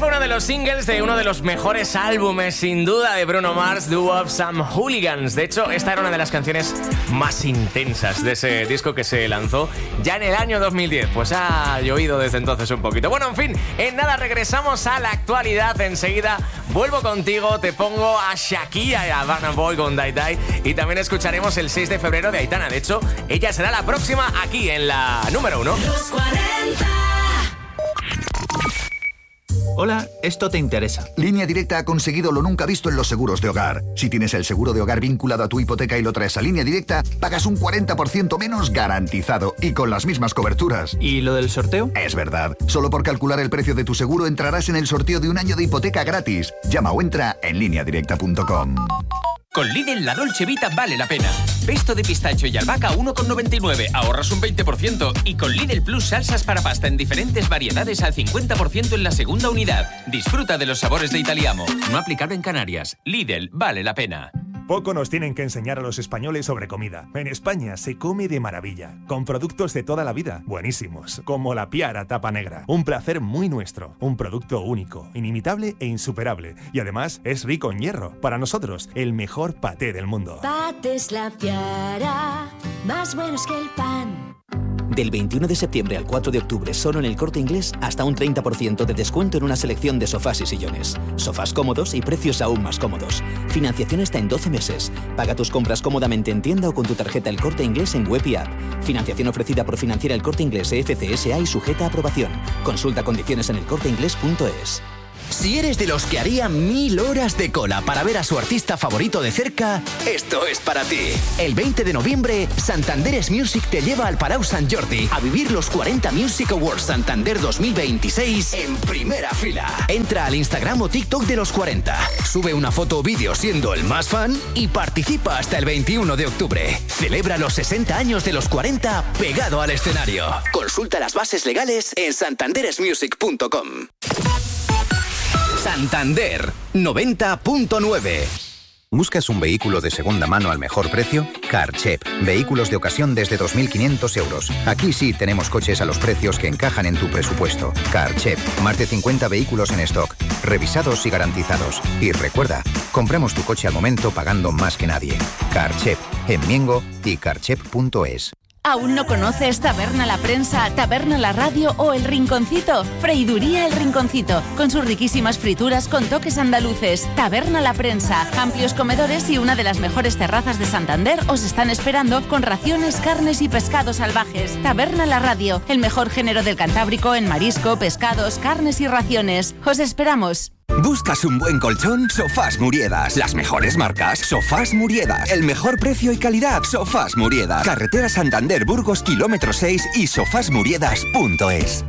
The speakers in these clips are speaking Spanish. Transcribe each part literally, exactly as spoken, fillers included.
fue uno de los singles de uno de los mejores álbumes, sin duda, de Bruno Mars, Do Up Some Hooligans. De hecho, esta era una de las canciones más intensas de ese disco que se lanzó ya en el año dos mil diez. Pues ha llovido desde entonces un poquito. Bueno, en fin, en nada regresamos a la actualidad. Enseguida vuelvo contigo, te pongo a Shakira y a Burna Boy con Die Die. Y también escucharemos el seis de febrero de Aitana. De hecho, ella será la próxima aquí en la número uno. Los cuarenta. Hola, esto te interesa. Línea Directa ha conseguido lo nunca visto en los seguros de hogar. Si tienes el seguro de hogar vinculado a tu hipoteca y lo traes a Línea Directa, pagas un cuarenta por ciento menos garantizado y con las mismas coberturas. ¿Y lo del sorteo? Es verdad. Solo por calcular el precio de tu seguro entrarás en el sorteo de un año de hipoteca gratis. Llama o entra en línea directa punto com. Con Lidl la Dolce Vita vale la pena. Pesto de pistacho y albahaca uno con noventa y nueve, ahorras un veinte por ciento. Y con Lidl Plus salsas para pasta en diferentes variedades al cincuenta por ciento en la segunda unidad. Disfruta de los sabores de Italiamo. No aplicable en Canarias. Lidl vale la pena. Poco nos tienen que enseñar a los españoles sobre comida. En España se come de maravilla, con productos de toda la vida, buenísimos, como la Piara Tapa Negra. Un placer muy nuestro, un producto único, inimitable e insuperable. Y además es rico en hierro. Para nosotros, el mejor paté del mundo. Patés La Piara, más buenos que el pan. Del veintiuno de septiembre al cuatro de octubre, solo en El Corte Inglés, hasta un treinta por ciento de descuento en una selección de sofás y sillones. Sofás cómodos y precios aún más cómodos. Financiación hasta en doce meses. Paga tus compras cómodamente en tienda o con tu tarjeta El Corte Inglés en web y app. Financiación ofrecida por Financiera El Corte Inglés F C S A y sujeta a aprobación. Consulta condiciones en el corte inglés punto es. Si eres de los que haría mil horas de cola para ver a su artista favorito de cerca, esto es para ti. El veinte de noviembre, Santander's Music te lleva al Palau Sant Jordi a vivir los cuarenta Music Awards Santander dos mil veintiséis en primera fila. Entra al Instagram o TikTok de los cuarenta, sube una foto o vídeo siendo el más fan y participa hasta el veintiuno de octubre. Celebra los sesenta años de los cuarenta pegado al escenario. Consulta las bases legales en santanderes music punto com. Santander noventa punto nueve. ¿Buscas un vehículo de segunda mano al mejor precio? Carchep. Vehículos de ocasión desde dos mil quinientos euros. Aquí sí tenemos coches a los precios que encajan en tu presupuesto. Carchep. Más de cincuenta vehículos en stock. Revisados y garantizados. Y recuerda, compramos tu coche al momento pagando más que nadie. Carchep. En Miengo y carchep punto es. ¿Aún no conoces Taberna La Prensa, Taberna La Radio o El Rinconcito? Freiduría El Rinconcito, con sus riquísimas frituras con toques andaluces. Taberna La Prensa, amplios comedores y una de las mejores terrazas de Santander os están esperando con raciones, carnes y pescados salvajes. Taberna La Radio, el mejor género del Cantábrico en marisco, pescados, carnes y raciones. Os esperamos. ¿Buscas un buen colchón? Sofás Muriedas. Las mejores marcas. Sofás Muriedas. El mejor precio y calidad. Sofás Muriedas. Carretera Santander Burgos, kilómetro seis y sofás muriedas punto es.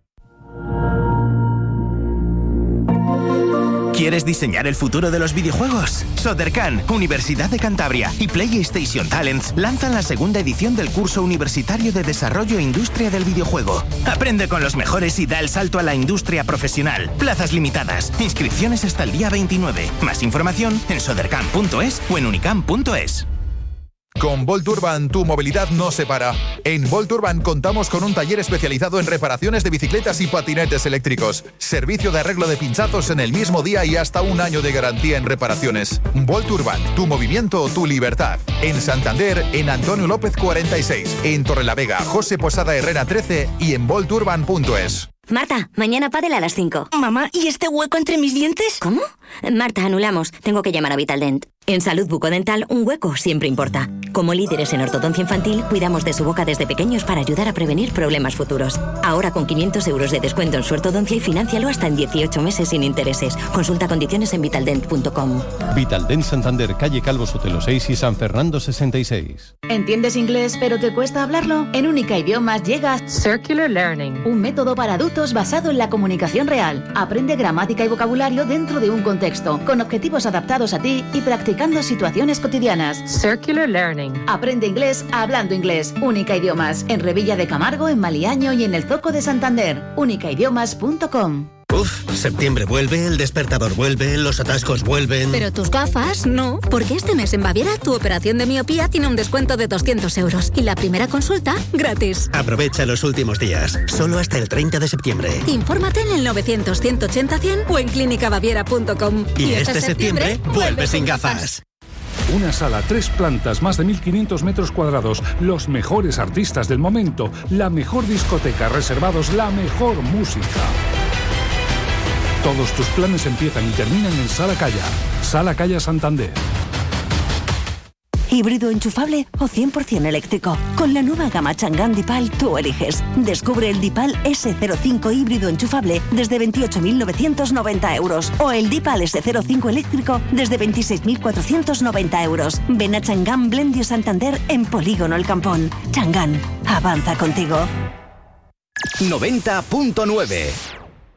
¿Quieres diseñar el futuro de los videojuegos? Sodercan, Universidad de Cantabria y PlayStation Talents lanzan la segunda edición del curso universitario de Desarrollo e Industria del Videojuego. Aprende con los mejores y da el salto a la industria profesional. Plazas limitadas. Inscripciones hasta el día veintinueve. Más información en sodercan punto es o en unicam punto es. Con Volt Urban, tu movilidad no se para. En Volt Urban contamos con un taller especializado en reparaciones de bicicletas y patinetes eléctricos. Servicio de arreglo de pinchazos en el mismo día y hasta un año de garantía en reparaciones. Volt Urban, tu movimiento, tu libertad. En Santander, en Antonio López cuarenta y seis. En Torrelavega, José Posada Herrera trece y en volt urban punto es. Marta, mañana pádel a las cinco. Mamá, ¿y este hueco entre mis dientes? ¿Cómo? Marta, anulamos. Tengo que llamar a Vitaldent. En salud bucodental, un hueco siempre importa. Como líderes en ortodoncia infantil, cuidamos de su boca desde pequeños para ayudar a prevenir problemas futuros. Ahora con quinientos euros de descuento en su ortodoncia y financialo hasta en dieciocho meses sin intereses. Consulta condiciones en vitaldent punto com. Vitaldent Santander, calle Calvo Sotelo seis y San Fernando sesenta y seis. ¿Entiendes inglés pero te cuesta hablarlo? En Única Idiomas llega Circular Learning, un método para adultos basado en la comunicación real. Aprende gramática y vocabulario dentro de un contexto, con objetivos adaptados a ti y practicando situaciones cotidianas. Circular Learning. Aprende inglés hablando inglés. Única Idiomas, en Revilla de Camargo, en Maliaño y en el Zoco de Santander. única idiomas punto com. Uf, septiembre vuelve, el despertador vuelve, los atascos vuelven... Pero tus gafas, no. Porque este mes en Baviera tu operación de miopía tiene un descuento de doscientos euros. Y la primera consulta, gratis. Aprovecha los últimos días. Solo hasta el treinta de septiembre. Infórmate en el novecientos, ciento ochenta, cien o en clínica baviera punto com. Y, y este, este septiembre, septiembre vuelve sin gafas. Una sala, tres plantas, más de mil quinientos metros cuadrados, los mejores artistas del momento, la mejor discoteca, reservados, la mejor música. Todos tus planes empiezan y terminan en Sala Calla. Sala Calla Santander. ¿Híbrido enchufable o cien por ciento eléctrico? Con la nueva gama Chang'an Dipal tú eliges. Descubre el Dipal ese cero cinco híbrido enchufable desde veintiocho mil novecientos noventa euros o el Dipal ese cero cinco eléctrico desde veintiséis mil cuatrocientos noventa euros. Ven a Chang'an Blendio Santander en Polígono El Campón. Chang'an, avanza contigo. noventa punto nueve